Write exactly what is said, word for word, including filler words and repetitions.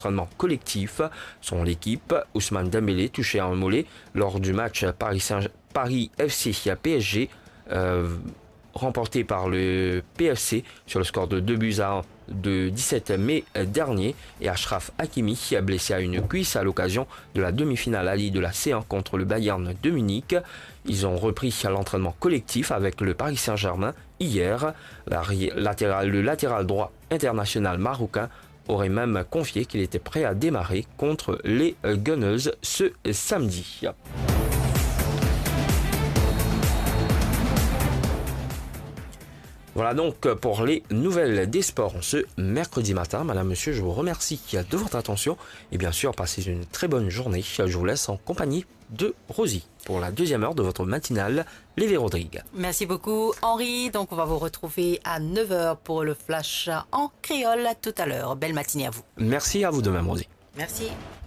Entraînement collectif. Son équipe, Ousmane Dembélé, touché à un mollet lors du match Paris, Saint Paris F C P S G, euh, remporté par le P F C sur le score de deux buts à un de dix-sept mai dernier. Et Achraf Hakimi, blessé à une cuisse à l'occasion de la demi-finale Ali de la C un contre le Bayern de Munich. Ils ont repris l'entraînement collectif avec le Paris Saint-Germain hier. Latéral, le latéral droit international marocain aurait même confié qu'il était prêt à démarrer contre les Gunners ce samedi. Voilà donc pour les nouvelles des sports ce mercredi matin. Madame, monsieur, je vous remercie de votre attention et bien sûr, passez une très bonne journée. Je vous laisse en compagnie de Rosie pour la deuxième heure de votre matinale Lévi Rodrigue. Merci beaucoup Henri. Donc on va vous retrouver à neuf heures pour le flash en créole tout à l'heure. Belle matinée à vous. Merci à vous de même, Rosie. Merci.